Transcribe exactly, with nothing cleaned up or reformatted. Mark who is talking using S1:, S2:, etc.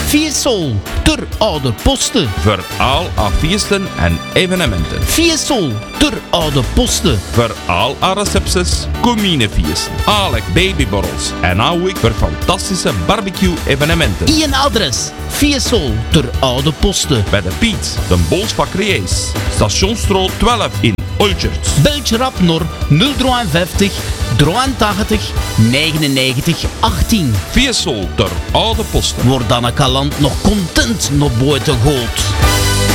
S1: Fiesol, ter oude posten.
S2: Voor al aan feesten en evenementen.
S1: Fiesol, ter oude posten.
S2: Voor al aan recepties, communefeesten, alek babyborrels en ook voor fantastische barbecue-evenementen.
S1: Ien adres, Fiesol, ter oude posten.
S2: Bij de Piet, de Bolsbakkerijs, Stationsstraat twaalf in Olchert.
S1: Beltje rap naar nul vijfenvijftig, drieëntachtig, negenennegentig, achttien.
S2: Fiesol ter oude posten.
S1: Wordt dan een kalant nog content naar buiten gehaald.